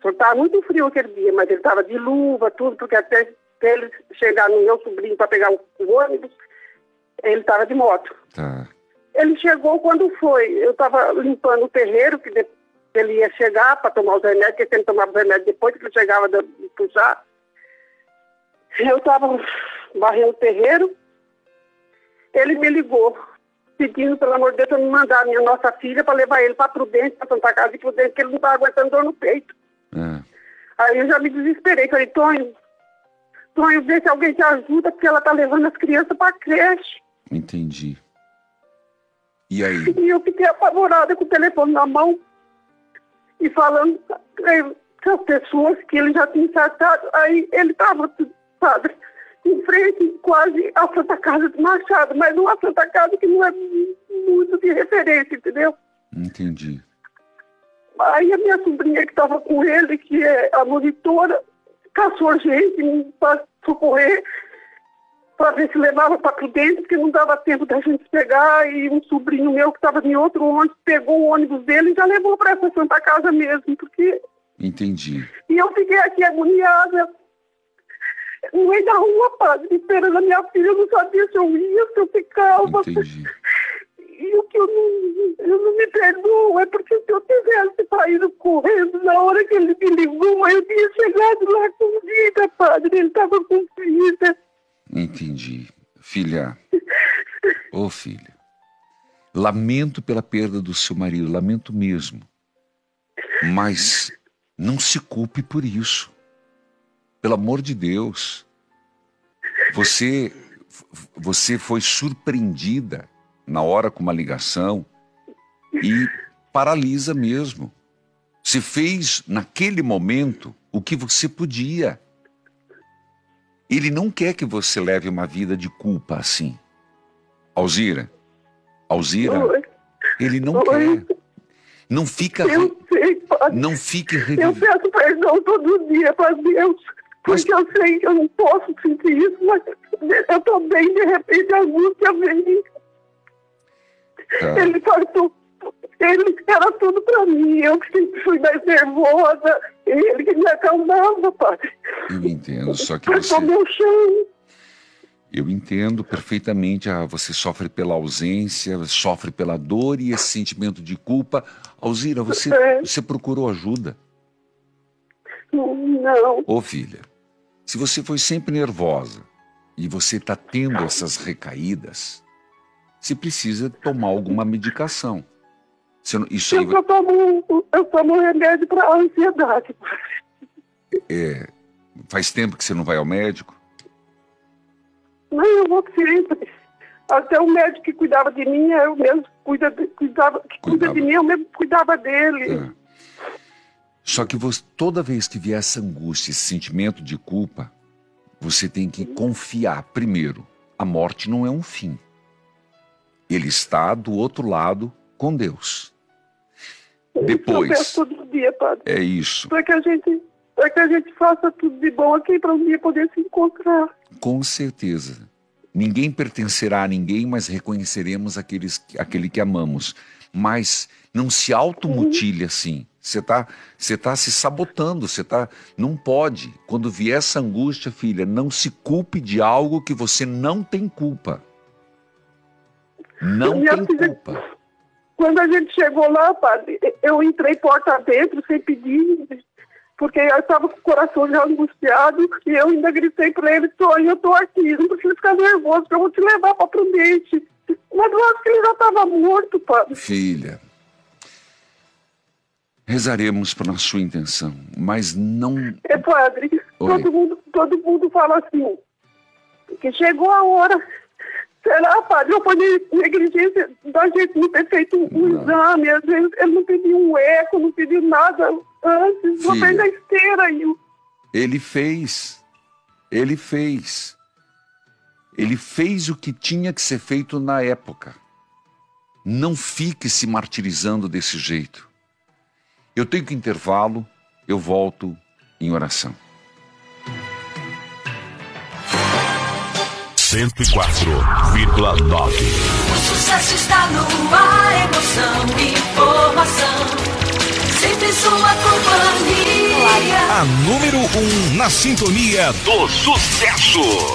Estava muito frio aquele dia, mas ele estava de luva, tudo, porque até ele chegar no meu sobrinho para pegar o ônibus, ele estava de moto. Tá. Ele chegou quando foi. Eu estava limpando o terreiro, que ele ia chegar para tomar os remédios, porque ele tomava os remédios depois que ele chegava de puxar. Eu estava varrendo o terreiro, ele me ligou, pedindo, pelo amor de Deus, para me mandar a nossa filha para levar ele para Prudente, para Santa Casa de Prudente, porque ele não estava aguentando dor no peito. Aí eu já me desesperei, falei, Tonho, vê se alguém te ajuda, porque ela está levando as crianças para a creche. Entendi. E aí? E eu fiquei apavorada com o telefone na mão e falando com as pessoas que ele já tinha tratado. Aí ele estava, padre, em frente quase à Santa Casa do Machado, mas uma Santa Casa que não é muito de referência, entendeu? Entendi. Aí a minha sobrinha que estava com ele, que é a monitora, caçou gente para socorrer, para ver se levava para Prudente, porque não dava tempo da gente pegar, e um sobrinho meu que estava em outro ônibus, pegou o ônibus dele e já levou para essa Santa Casa mesmo, porque... Entendi. E eu fiquei aqui agoniada, no meio da rua, padre, esperando a minha filha, eu não sabia se eu ia, se eu ficava. Entendi. E o que eu não me perdoo é porque se eu tivesse saído correndo na hora que ele me ligou, eu tinha chegado lá com vida, padre, ele estava com vida. Entendi. Filha, ô filha, lamento pela perda do seu marido, lamento mesmo, mas não se culpe por isso. Pelo amor de Deus, você foi surpreendida na hora com uma ligação e paralisa mesmo. Você fez naquele momento o que você podia. Ele não quer que você leve uma vida de culpa assim. Alzira, ele não quer. Não fica... Eu sei, padre. Não fique Eu peço perdão todo dia para Deus, porque eu sei que eu não posso sentir isso, mas eu também, de repente, a angústia vem. Ele era tudo para mim, eu que sempre fui mais nervosa, ele que me acalmava, padre. Eu entendo, só que você... meu chão. Eu entendo perfeitamente, você sofre pela ausência, sofre pela dor e esse sentimento de culpa. Alzira, você procurou ajuda? Não. Ô filha, se você foi sempre nervosa e você está tendo essas recaídas, você precisa tomar alguma medicação. Isso aí... eu tomo remédio para ansiedade. Faz tempo que você não vai ao médico? Não, eu vou sempre. Até o médico que cuidava de mim, eu mesmo cuida de mim, eu mesmo cuidava dele. Só que toda vez que vier essa angústia, esse sentimento de culpa, você tem que confiar. Primeiro, a morte não é um fim. Ele está do outro lado com Deus. Depois... Eu peço todo dia, padre. É isso. Para que a gente faça tudo de bom aqui, para um dia poder se encontrar. Com certeza. Ninguém pertencerá a ninguém, mas reconheceremos aquele que amamos. Mas não se automutile assim. Você tá se sabotando, não pode. Quando vier essa angústia, filha, não se culpe de algo que você não tem culpa. Não tem culpa. Quando a gente chegou lá, padre, eu entrei porta dentro sem pedir, porque eu estava com o coração já angustiado, e eu ainda gritei para ele, Tonho, eu tô aqui, não precisa ficar nervoso, porque eu vou te levar para Prudente. Mas eu acho que ele já estava morto, padre. Filha, rezaremos pela sua intenção, mas não... Padre, todo mundo fala assim, que chegou a hora... Será, padre? Eu foi negligência da gente não ter feito um exame, às vezes ele não pediu um eco, não pediu nada antes, não fez a esteira aí. Ele fez o que tinha que ser feito na época. Não fique se martirizando desse jeito. Eu tenho que intervalo, eu volto em oração. 104,9. O sucesso está no ar, emoção e informação. Sempre sua companhia. A número 1 na sintonia do sucesso.